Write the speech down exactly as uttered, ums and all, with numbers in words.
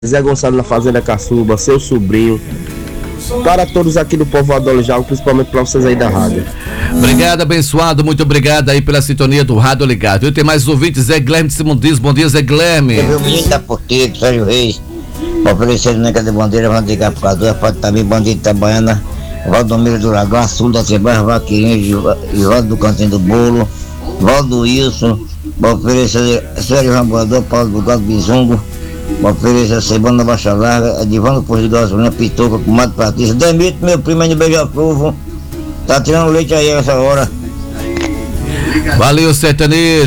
Zé Gonçalo na Fazenda Caçuba, seu sobrinho, para todos aqui do Povoado do Alijal, principalmente para vocês aí da rádio. Obrigado, abençoado, muito obrigado aí pela sintonia do Rádio Ligado. Eu tenho mais ouvintes, Zé Guilherme de Simondiz. Bom dia, Zé Guilherme. Eu vi o menino da Porteira, Sérgio Reis, oferecendo neca de bandeira, Vandegar por causa pode também bandido de Itabaiana, Valdomiro do Lagoa, Sul da Cebarra, Vaquirinho, Ivaldo do Cantinho do Bolo, Valdo Wilson, oferecer Sérgio Ramboador, Paulo Bugado Bizungo, oferecer Cebana Baixa Larga, Edivando Posto de Gasolina, Pitoca, Comadre Patrícia, Demito, meu primo aí de Beija-Flor, tá tirando leite aí essa hora. Valeu, sertanejo.